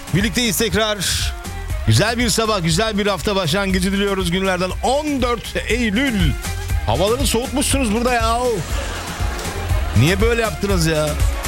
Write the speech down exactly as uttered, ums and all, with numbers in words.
Birlikteyiz tekrar. Güzel bir sabah, güzel bir hafta başlangıcı diliyoruz günlerden on dört Eylül. Havaları soğutmuşsunuz burada ya. Niye böyle yaptınız ya?